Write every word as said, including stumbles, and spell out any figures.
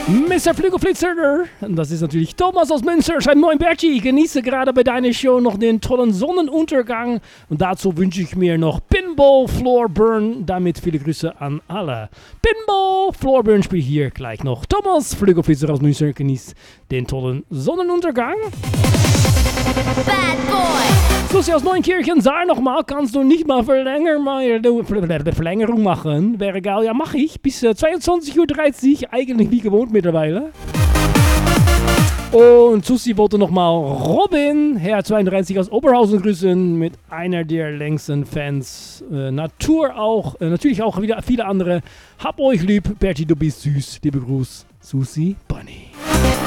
Mister Flügelflitzer, das ist natürlich Thomas aus Münster. Schreibt: Moin Bertie, ich genieße gerade bei deiner Show noch den tollen Sonnenuntergang und dazu wünsche ich mir noch Pinball Floorburn. Damit viele Grüße an alle. Pinball Floorburn spielt hier gleich noch. Thomas Flügelflitzer aus Münster genießt den tollen Sonnenuntergang. Bad Boy! Susi aus Neunkirchen, sag nochmal, kannst du nicht mal Verlänger, Verlängerung machen? Wäre geil, ja mach ich, bis äh, zweiundzwanzig Uhr dreißig, eigentlich wie gewohnt mittlerweile. Und Susi wollte nochmal Robin, Herr zweiunddreißig aus Oberhausen grüßen, mit einer der längsten Fans. Äh, Natur auch, äh, natürlich auch wieder viele andere. Hab euch lieb, Bertie, du bist süß. Liebe Gruß, Susi Bunny.